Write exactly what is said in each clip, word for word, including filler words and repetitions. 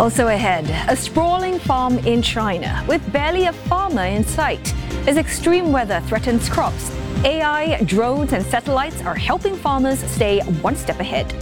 Also ahead, a sprawling farm in China with barely a farmer in sight. As extreme weather threatens crops, A I, drones and satellites are helping farmers stay one step ahead.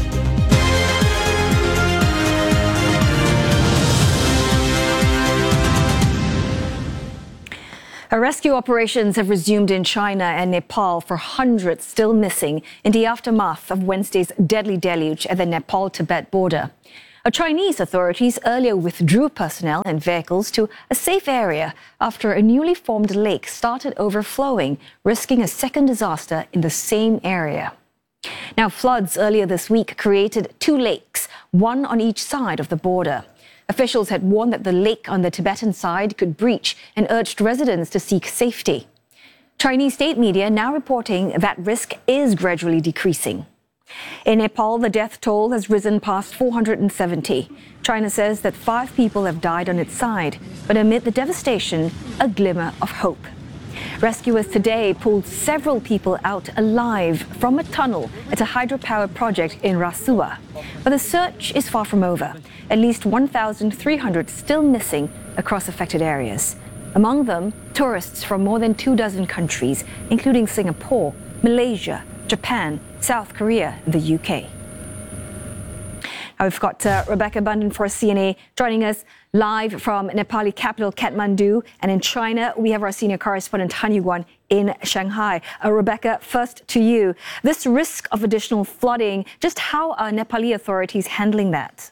Rescue operations have resumed in China and Nepal for hundreds still missing in the aftermath of Wednesday's deadly deluge at the Nepal-Tibet border. Chinese authorities earlier withdrew personnel and vehicles to a safe area after a newly formed lake started overflowing, risking a second disaster in the same area. Now, floods earlier this week created two lakes, one on each side of the border. Officials had warned that the lake on the Tibetan side could breach and urged residents to seek safety. Chinese state media now reporting that risk is gradually decreasing. In Nepal, the death toll has risen past four hundred seventy. China says that five people have died on its side, but amid the devastation, a glimmer of hope. Rescuers today pulled several people out alive from a tunnel at a hydropower project in Rasua. But the search is far from over. At least one thousand three hundred still missing across affected areas. Among them, tourists from more than two dozen countries, including Singapore, Malaysia, Japan, South Korea, and the U K. Now we've got uh, Rebecca Bundan for C N A joining us live from Nepali capital Kathmandu, and in China we have our senior correspondent Han Yuguan in Shanghai. Uh, Rebecca, first to you. This risk of additional flooding, just how are Nepali authorities handling that?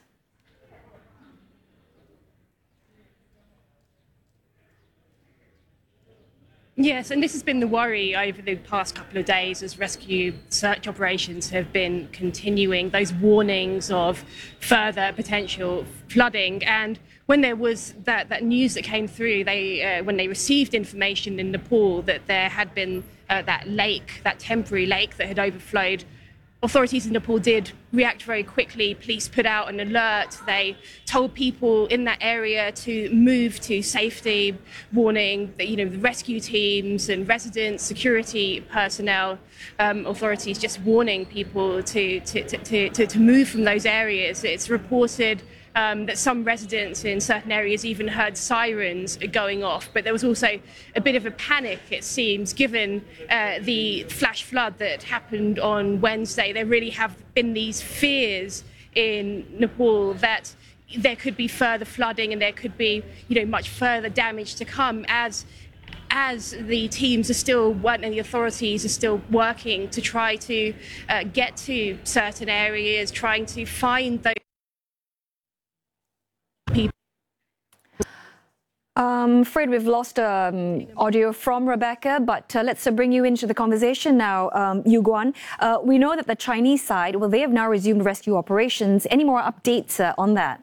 Yes, and this has been the worry over the past couple of days as rescue search operations have been continuing, those warnings of further potential flooding. And when there was that, that news that came through, they uh, when they received information in Nepal that there had been uh, that lake, that temporary lake that had overflowed, authorities in Nepal did react very quickly. Police put out an alert. They told people in that area to move to safety, warning that, you know, the rescue teams and residents, security personnel, um, authorities just warning people to, to, to, to, to move from those areas. It's reported Um, that some residents in certain areas even heard sirens going off. But there was also a bit of a panic, it seems, given uh, the flash flood that happened on Wednesday. There really have been these fears in Nepal that there could be further flooding and there could be, you know, much further damage to come as as the teams are still, and the authorities are still working to try to uh, get to certain areas, trying to find those people. I'm afraid we've lost um, audio from Rebecca, but uh, let's uh, bring you into the conversation now, um, Yuguan. Uh, we know that the Chinese side, well, they have now resumed rescue operations. Any more updates uh, on that?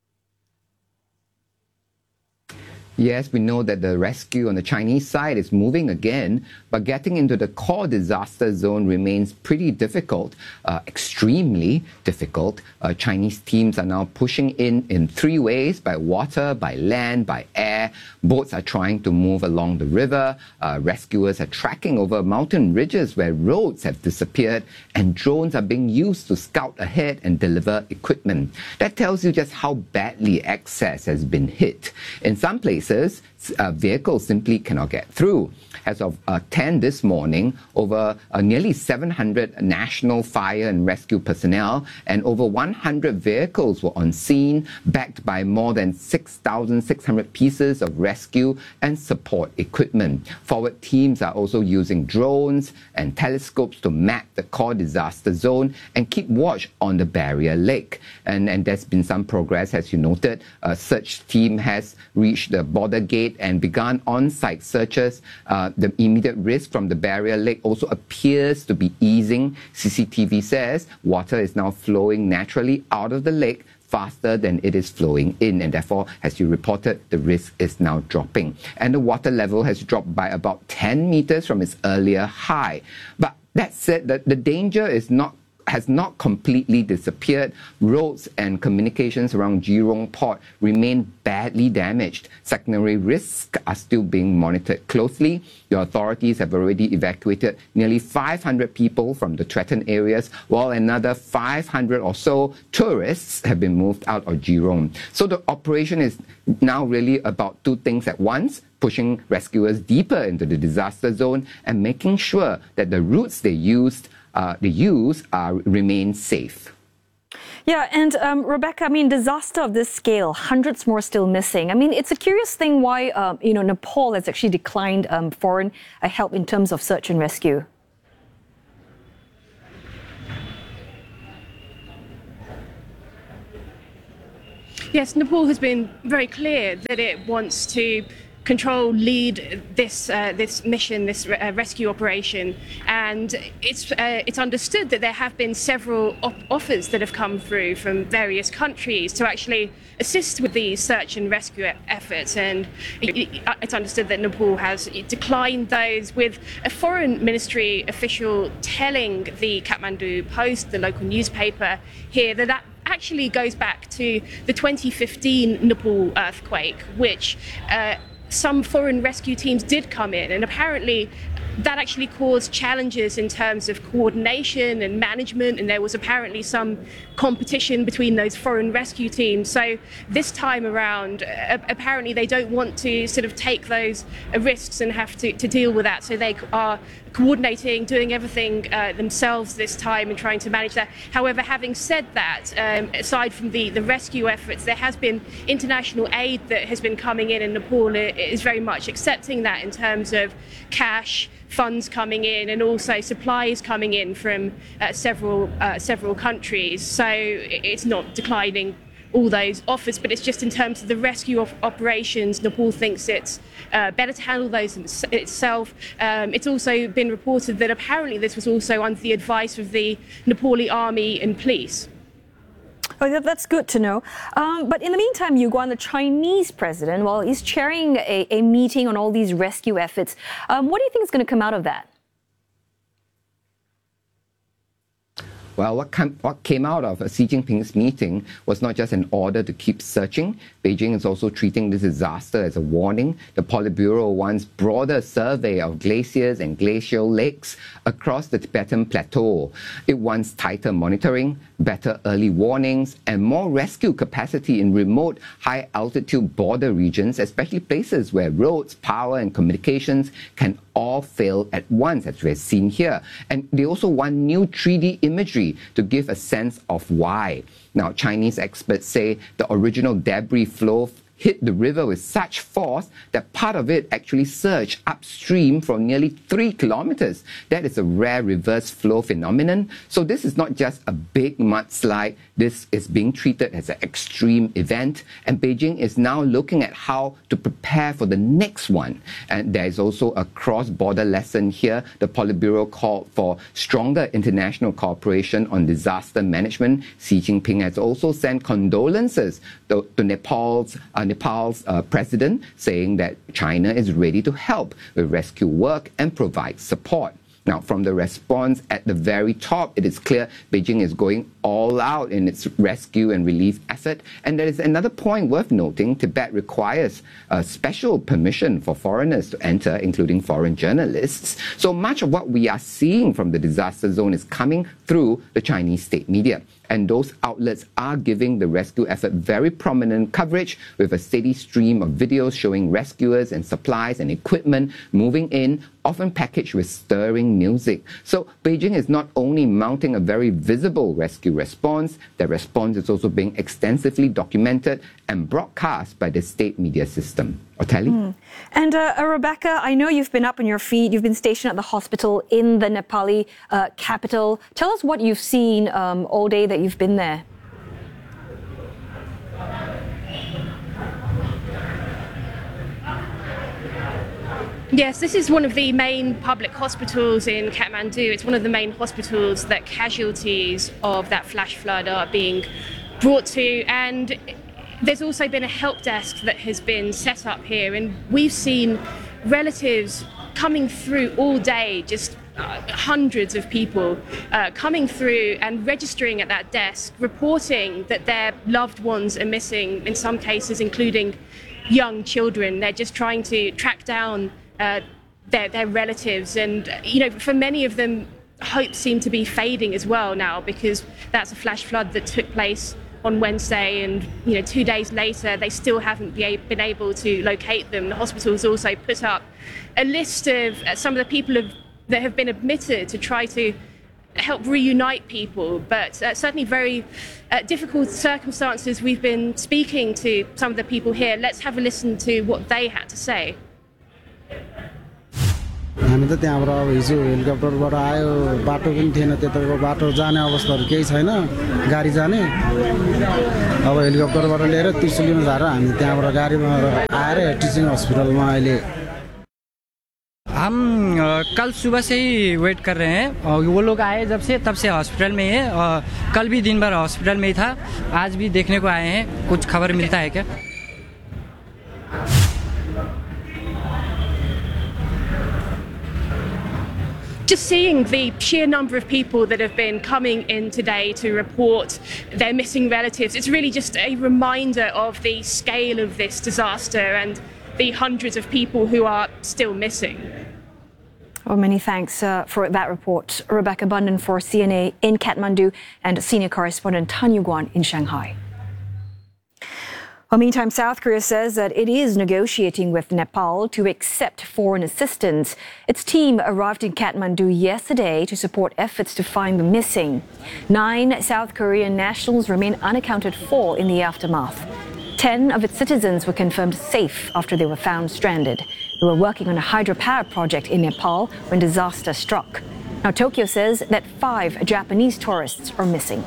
Yes, we know that the rescue on the Chinese side is moving again, but getting into the core disaster zone remains pretty difficult, uh, extremely difficult. Uh, Chinese teams are now pushing in in three ways: by water, by land, by air. Boats are trying to move along the river. Uh, rescuers are tracking over mountain ridges where roads have disappeared, and drones are being used to scout ahead and deliver equipment. That tells you just how badly access has been hit. In some places, Uh, vehicles simply cannot get through. As of uh, ten this morning, over uh, nearly seven hundred national fire and rescue personnel and over one hundred vehicles were on scene, backed by more than six thousand six hundred pieces of rescue and support equipment. Forward teams are also using drones and telescopes to map the core disaster zone and keep watch on the barrier lake. And, and there's been some progress, as you noted. A search team has reached the border gate and begun on-site searches. Uh, the immediate risk from the barrier lake also appears to be easing. C C T V says water is now flowing naturally out of the lake faster than it is flowing in, and therefore, as you reported, the risk is now dropping. And the water level has dropped by about ten meters from its earlier high. But that said, the, the danger is not has not completely disappeared. Roads and communications around Jurong Port remain badly damaged. Secondary risks are still being monitored closely. The authorities have already evacuated nearly five hundred people from the threatened areas, while another five hundred or so tourists have been moved out of Jurong. So the operation is now really about two things at once: pushing rescuers deeper into the disaster zone and making sure that the routes they used, uh, they use are, remain safe. Yeah, and um, Rebecca, I mean, disaster of this scale, hundreds more still missing. I mean, it's a curious thing why, um, you know, Nepal has actually declined um, foreign uh, help in terms of search and rescue. Yes, Nepal has been very clear that it wants to control, lead this uh, this mission, this uh, rescue operation, and it's uh, it's understood that there have been several op- offers that have come through from various countries to actually assist with these search and rescue efforts, and it's understood that Nepal has declined those, with a foreign ministry official telling the Kathmandu Post, the local newspaper here, that that actually goes back to the twenty fifteen Nepal earthquake, which uh, some foreign rescue teams did come in, and apparently that actually caused challenges in terms of coordination and management, and there was apparently some competition between those foreign rescue teams. So this time around, uh, apparently they don't want to sort of take those uh, risks and have to, to deal with that. So they are coordinating, doing everything uh, themselves this time and trying to manage that. However, having said that, um, aside from the, the rescue efforts, there has been international aid that has been coming in, and Nepal is very much accepting that in terms of cash, funds coming in, and also supplies coming in from uh, several uh, several countries. So it's not declining all those offers, but it's just in terms of the rescue of operations, Nepal thinks it's uh, better to handle those itself. Um, it's also been reported that apparently this was also under the advice of the Nepali army and police. Oh, that's good to know. Um, but in the meantime, Yuguan, the Chinese president, well, he's chairing a, a meeting on all these rescue efforts. Um, what do you think is going to come out of that? Well, what, come, what came out of Xi Jinping's meeting was not just an order to keep searching. Beijing is also treating this disaster as a warning. The Politburo wants broader survey of glaciers and glacial lakes across the Tibetan Plateau. It wants tighter monitoring, better early warnings, and more rescue capacity in remote, high-altitude border regions, especially places where roads, power, and communications can all fail at once, as we've seen here. And they also want new three D imagery to give a sense of why. Now, Chinese experts say the original debris flow hit the river with such force that part of it actually surged upstream for nearly three kilometers. That is a rare reverse flow phenomenon. So this is not just a big mudslide. This is being treated as an extreme event. And Beijing is now looking at how to prepare for the next one. And there is also a cross-border lesson here. The Politburo called for stronger international cooperation on disaster management. Xi Jinping has also sent condolences to, to Nepal's uh, Nepal's uh, president, saying that China is ready to help with rescue work and provide support. Now, from the response at the very top, it is clear Beijing is going all out in its rescue and relief effort. And there is another point worth noting. Tibet requires a special permission for foreigners to enter, including foreign journalists. So much of what we are seeing from the disaster zone is coming through the Chinese state media. And those outlets are giving the rescue effort very prominent coverage, with a steady stream of videos showing rescuers and supplies and equipment moving in, often packaged with stirring music. So Beijing is not only mounting a very visible rescue response, the response is also being extensively documented and broadcast by the state media system. Oteli? Mm. And uh, uh, Rebecca, I know you've been up on your feet. You've been stationed at the hospital in the Nepali uh, capital. Tell us what you've seen um, all day that you've been there. Yes, this is one of the main public hospitals in Kathmandu. It's one of the main hospitals that casualties of that flash flood are being brought to. And there's also been a help desk that has been set up here, and we've seen relatives coming through all day just uh, hundreds of people uh, coming through and registering at that desk, reporting that their loved ones are missing, in some cases including young children. They're just trying to track down uh, their, their relatives. And, you know, for many of them, hope seem to be fading as well now, because that's a flash flood that took place on Wednesday, and you know, two days later they still haven't be, been able to locate them. The hospital's also put up a list of uh, some of the people have, that have been admitted to try to help reunite people, but uh, certainly very uh, difficult circumstances. We've been speaking to some of the people here. Let's have a listen to what they had to say. हामी त त्यहाँबाट अब हिजो हेलिकप्टरबाट आयो, बाटो पनि थिएन, त्यताको बाटो जाने अवस्थाहरू केही छैन, गाडी जाने। अब हेलिकप्टरबाट लिएर त्रिशुलीमा झारेर हामी त्यहाँबाट गाडीमा आएर टिचिङ हस्पिटलमा अहिले। हम कल सुबह से ही वेट कर रहे हैं और वो लोग आए जब से तब से हॉस्पिटल में ही है, और कल भी दिन भर हॉस्पिटल में ही था, आज भी देखने को आए हैं। कुछ खबर मिलता है क्या? Just seeing the sheer number of people that have been coming in today to report their missing relatives, it's really just a reminder of the scale of this disaster and the hundreds of people who are still missing. Well, many thanks uh, for that report. Rebecca Bundan for C N A in Kathmandu and senior correspondent Tan Yu-Guan in Shanghai. Well, meantime, South Korea says that it is negotiating with Nepal to accept foreign assistance. Its team arrived in Kathmandu yesterday to support efforts to find the missing. Nine South Korean nationals remain unaccounted for in the aftermath. Ten of its citizens were confirmed safe after they were found stranded. They were working on a hydropower project in Nepal when disaster struck. Now, Tokyo says that five Japanese tourists are missing.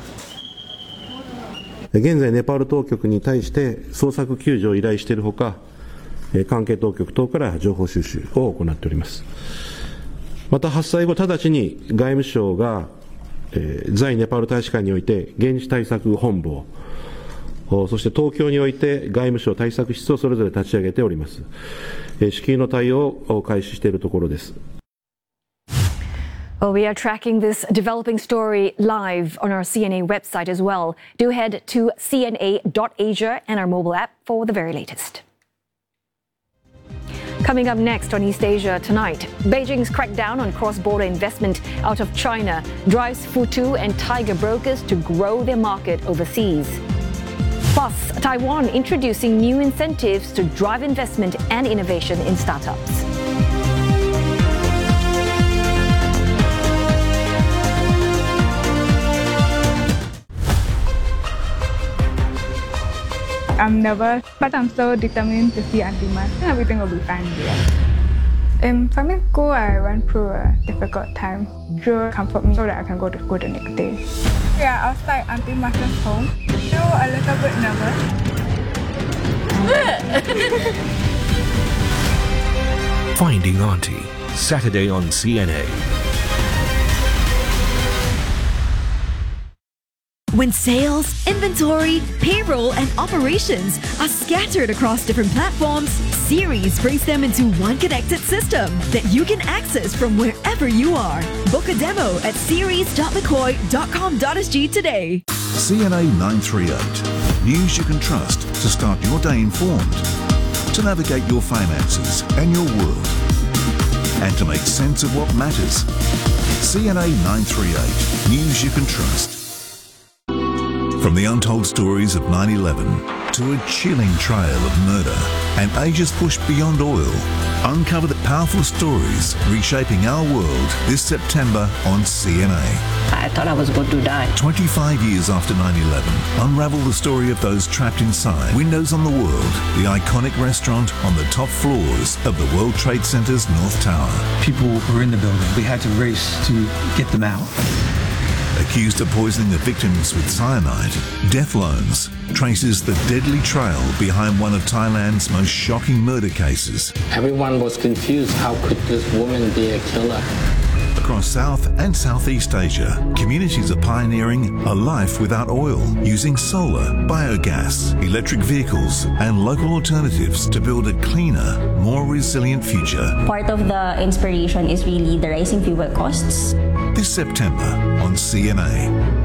現在ネパール当局に対して捜索救助を依頼しているほか、関係当局等から情報収集を行っております。また発災後直ちに外務省が在ネパール大使館において現地対策本部を、そして東京において外務省対策室をそれぞれ立ち上げております。至急の対応を開始しているところです。 Well, we are tracking this developing story live on our C N A website as well. Do head to C N A dot Asia and our mobile app for the very latest. Coming up next on East Asia tonight, Beijing's crackdown on cross-border investment out of China drives Futu and Tiger brokers to grow their market overseas. Plus, Taiwan introducing new incentives to drive investment and innovation in startups. I'm nervous, but I'm so determined to see Auntie Mas. Everything will be fine there. In primary school, I went through a difficult time. She will comfort me so that I can go to school the next day. We are outside Auntie Mas's home. Still a little bit nervous. Finding Auntie, Saturday on C N A. When sales, inventory, payroll, and operations are scattered across different platforms, Series brings them into one connected system that you can access from wherever you are. Book a demo at series dot mccoy dot com dot s g today. C N A nine thirty-eight. News you can trust to start your day informed, to navigate your finances and your world, and to make sense of what matters. C N A nine thirty-eight. News you can trust. From the untold stories of nine eleven to a chilling trail of murder and Asia's push beyond oil, uncover the powerful stories reshaping our world this September on C N A. I thought I was going to die. twenty-five years after nine eleven, unravel the story of those trapped inside Windows on the World, the iconic restaurant on the top floors of the World Trade Center's North Tower. People were in the building. We had to race to get them out. Accused of poisoning the victims with cyanide, Death Loans traces the deadly trail behind one of Thailand's most shocking murder cases. Everyone was confused. How could this woman be a killer? across South and Southeast Asia, communities are pioneering a life without oil using solar, biogas, electric vehicles and local alternatives to build a cleaner, more resilient future. Part of the inspiration is really the rising fuel costs. This September on C N A.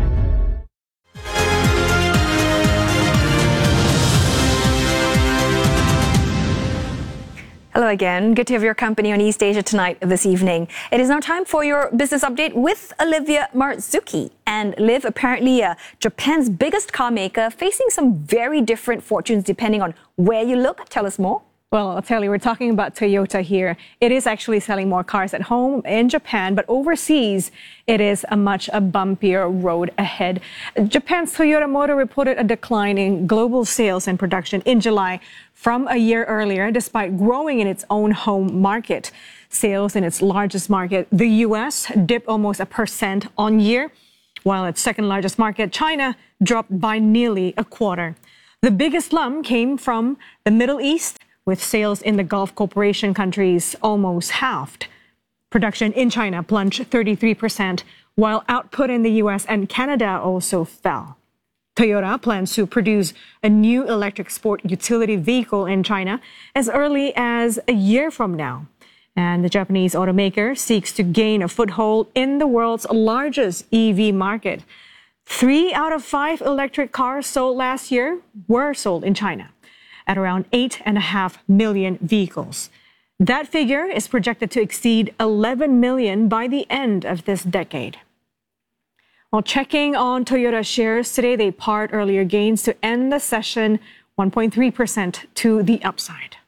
Hello again. Good to have your company on East Asia Tonight this evening. It is now time for your business update with Olivia Marzuki. And Liv, apparently uh, Japan's biggest car maker, facing some very different fortunes depending on where you look. Tell us more. Well, I'll tell you, we're talking about Toyota here. It is actually selling more cars at home in Japan, but overseas, it is a much a bumpier road ahead. Japan's Toyota Motor reported a decline in global sales and production in July from a year earlier, despite growing in its own home market. Sales in its largest market, the U S, dipped almost a percent on year, while its second largest market, China, dropped by nearly a quarter. The biggest slump came from the Middle East, with sales in the Gulf Cooperation countries almost halved. Production in China plunged thirty-three percent, while output in the U S and Canada also fell. Toyota plans to produce a new electric sport utility vehicle in China as early as a year from now. And the Japanese automaker seeks to gain a foothold in the world's largest E V market. Three out of five electric cars sold last year were sold in China, at around eight and a half million vehicles. That figure is projected to exceed eleven million by the end of this decade. While checking on Toyota shares today, they pared earlier gains to end the session one point three percent to the upside.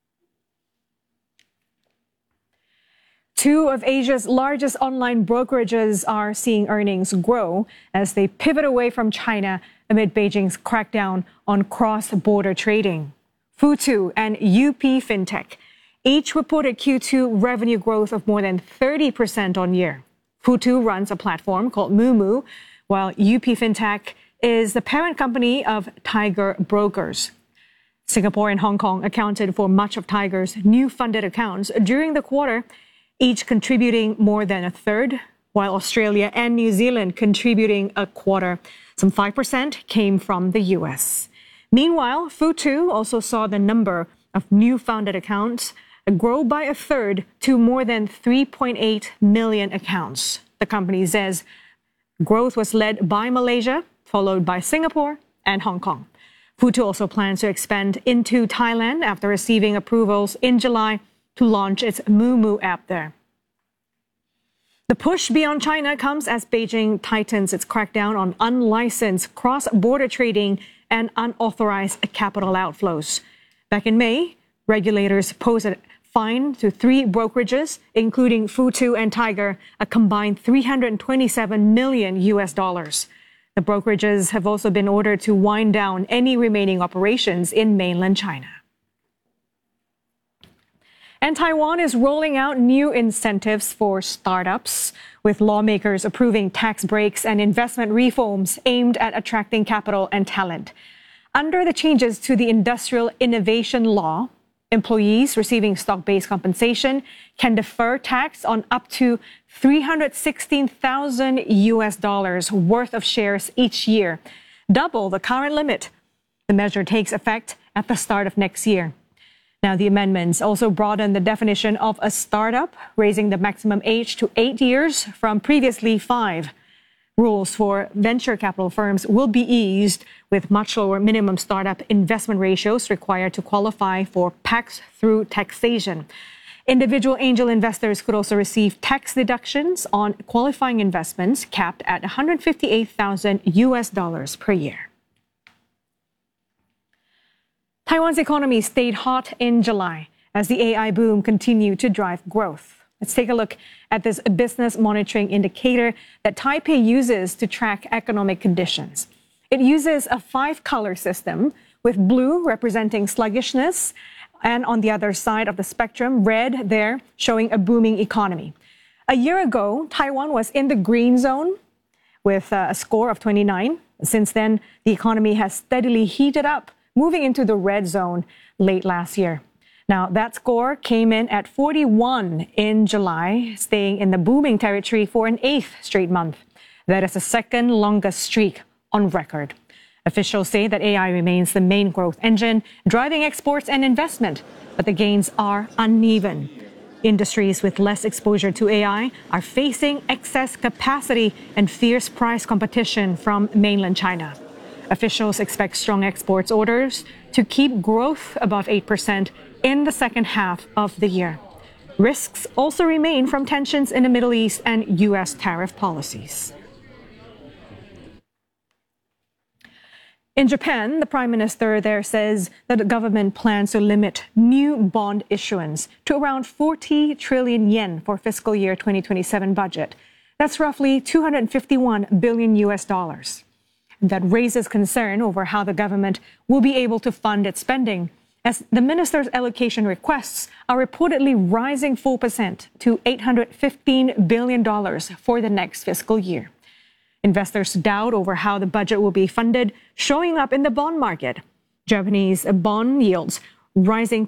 Two of Asia's largest online brokerages are seeing earnings grow as they pivot away from China amid Beijing's crackdown on cross-border trading. Futu and U P Fintech each reported Q two revenue growth of more than thirty percent on year. Futu runs a platform called Moomoo, while U P Fintech is the parent company of Tiger Brokers. Singapore and Hong Kong accounted for much of Tiger's new funded accounts during the quarter, each contributing more than a third, while Australia and New Zealand contributing a quarter. Some five percent came from the U S. Meanwhile, Futu also saw the number of new funded accounts grow by a third to more than three point eight million accounts. The company says growth was led by Malaysia, followed by Singapore and Hong Kong. Futu also plans to expand into Thailand after receiving approvals in July to launch its Moomoo app there. The push beyond China comes as Beijing tightens its crackdown on unlicensed cross-border trading and unauthorized capital outflows. Back in May, regulators posed a fine to three brokerages, including Futu and Tiger, a combined three hundred twenty-seven million U S dollars. The brokerages have also been ordered to wind down any remaining operations in mainland China. And Taiwan is rolling out new incentives for startups, with lawmakers approving tax breaks and investment reforms aimed at attracting capital and talent. Under the changes to the Industrial Innovation Law, employees receiving stock-based compensation can defer tax on up to three hundred sixteen thousand U S dollars worth of shares each year, double the current limit. The measure takes effect at the start of next year. Now, the amendments also broaden the definition of a startup, raising the maximum age to eight years from previously five. Rules for venture capital firms will be eased, with much lower minimum startup investment ratios required to qualify for pass-through taxation. Individual angel investors could also receive tax deductions on qualifying investments capped at one hundred fifty-eight thousand U S dollars per year. Taiwan's economy stayed hot in July as the A I boom continued to drive growth. Let's take a look at this business monitoring indicator that Taipei uses to track economic conditions. It uses a five-color system, with blue representing sluggishness, and on the other side of the spectrum, red there showing a booming economy. A year ago, Taiwan was in the green zone with a score of twenty-nine. Since then, the economy has steadily heated up, moving into the red zone late last year. Now, that score came in at forty-one in July, staying in the booming territory for an eighth straight month. That is the second longest streak on record. Officials say that A I remains the main growth engine, driving exports and investment, but the gains are uneven. Industries with less exposure to A I are facing excess capacity and fierce price competition from mainland China. Officials expect strong exports orders to keep growth above eight percent in the second half of the year. Risks also remain from tensions in the Middle East and U S tariff policies. In Japan, the prime minister there says that the government plans to limit new bond issuance to around forty trillion yen for fiscal year twenty twenty-seven budget. That's roughly two hundred fifty-one billion U S dollars. That raises concern over how the government will be able to fund its spending, as the minister's allocation requests are reportedly rising four percent to eight hundred fifteen billion dollars for the next fiscal year. Investors doubt over how the budget will be funded, showing up in the bond market. Japanese bond yields rising